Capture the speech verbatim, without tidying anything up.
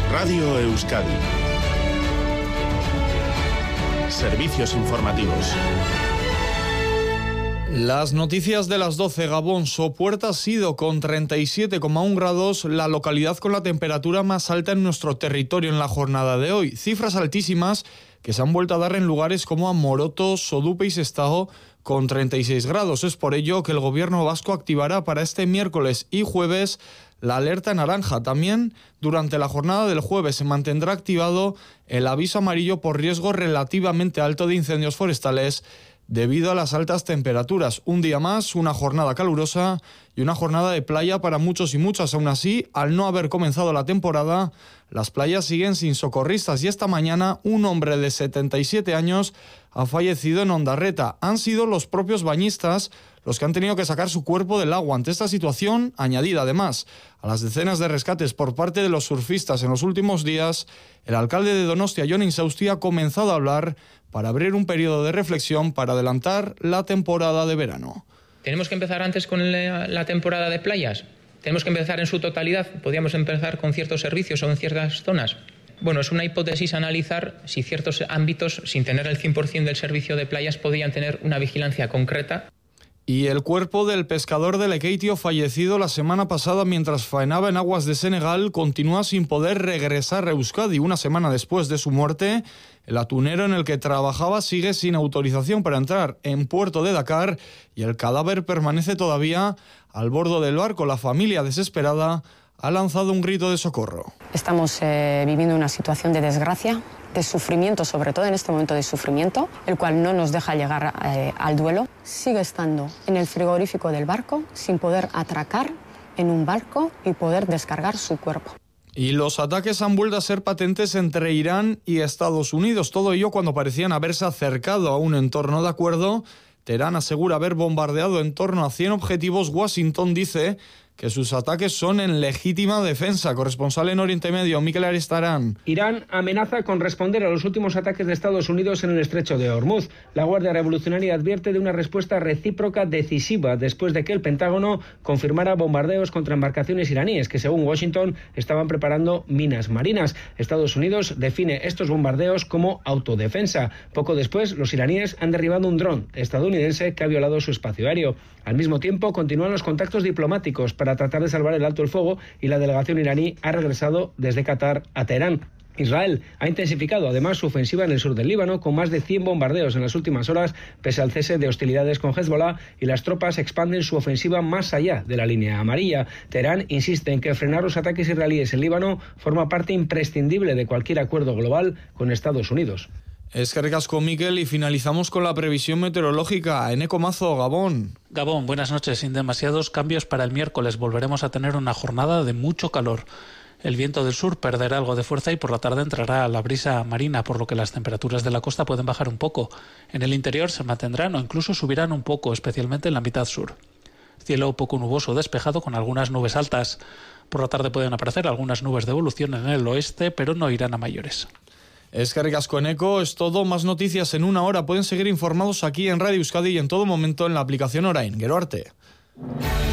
Radio Euskadi. Servicios informativos. Las noticias de las doce. Gabón, Sopuerta ha sido con treinta y siete coma uno grados la localidad con la temperatura más alta en nuestro territorio en la jornada de hoy. Cifras altísimas que se han vuelto a dar en lugares como Amoroto, Sodupe y Sestao con treinta y seis grados. Es por ello que el gobierno vasco activará para este miércoles y jueves la alerta naranja. También durante la jornada del jueves se mantendrá activado el aviso amarillo por riesgo relativamente alto de incendios forestales debido a las altas temperaturas. Un día más, una jornada calurosa y una jornada de playa para muchos y muchas. Aún así, al no haber comenzado la temporada, las playas siguen sin socorristas y esta mañana un hombre de setenta y siete años ha fallecido en Ondarreta. Han sido los propios bañistas los que han tenido que sacar su cuerpo del agua. Ante esta situación, añadida además a las decenas de rescates por parte de los surfistas en los últimos días, el alcalde de Donostia, Jon Insausti, ha comenzado a hablar para abrir un periodo de reflexión para adelantar la temporada de verano. ¿Tenemos que empezar antes con la, la temporada de playas? ¿Tenemos que empezar en su totalidad? ¿Podríamos empezar con ciertos servicios o en ciertas zonas? Bueno, es una hipótesis analizar si ciertos ámbitos, sin tener el cien por ciento del servicio de playas, podrían tener una vigilancia concreta. Y el cuerpo del pescador de Lekeitio, fallecido la semana pasada mientras faenaba en aguas de Senegal, continúa sin poder regresar a Euskadi. Una semana después de su muerte, el atunero en el que trabajaba sigue sin autorización para entrar en Puerto de Dakar y el cadáver permanece todavía al bordo del barco. La familia, desesperada, ha lanzado un grito de socorro. Estamos eh, viviendo una situación de desgracia, de sufrimiento, sobre todo en este momento de sufrimiento, el cual no nos deja llegar eh, al duelo. Sigue estando en el frigorífico del barco sin poder atracar en un barco y poder descargar su cuerpo. Y los ataques han vuelto a ser patentes entre Irán y Estados Unidos. Todo ello cuando parecían haberse acercado a un entorno de acuerdo. Teherán asegura haber bombardeado en torno a cien objetivos. Washington dice que sus ataques son en legítima defensa. Corresponsal en Oriente Medio, Mikel Aristarán. Irán amenaza con responder a los últimos ataques de Estados Unidos en el estrecho de Hormuz. La Guardia Revolucionaria advierte de una respuesta recíproca decisiva después de que el Pentágono confirmara bombardeos contra embarcaciones iraníes que, según Washington, estaban preparando minas marinas. Estados Unidos define estos bombardeos como autodefensa. Poco después, los iraníes han derribado un dron estadounidense que ha violado su espacio aéreo. Al mismo tiempo, continúan los contactos diplomáticos para tratar de salvar el alto el fuego y la delegación iraní ha regresado desde Qatar a Teherán. Israel ha intensificado además su ofensiva en el sur del Líbano con más de cien bombardeos en las últimas horas pese al cese de hostilidades con Hezbollah y las tropas expanden su ofensiva más allá de la línea amarilla. Teherán insiste en que frenar los ataques israelíes en Líbano forma parte imprescindible de cualquier acuerdo global con Estados Unidos. Eskerrik asko, Mikel, y finalizamos con la previsión meteorológica. Eneco Mazo, Gabón. Gabón, buenas noches. Sin demasiados cambios para el miércoles volveremos a tener una jornada de mucho calor. El viento del sur perderá algo de fuerza y por la tarde entrará la brisa marina, por lo que las temperaturas de la costa pueden bajar un poco. En el interior se mantendrán o incluso subirán un poco, especialmente en la mitad sur. Cielo poco nuboso despejado con algunas nubes altas. Por la tarde pueden aparecer algunas nubes de evolución en el oeste, pero no irán a mayores. Eskerrik asko, Eneco. Es todo. Más noticias en una hora. Pueden seguir informados aquí en Radio Euskadi y en todo momento en la aplicación Orain. Gero arte.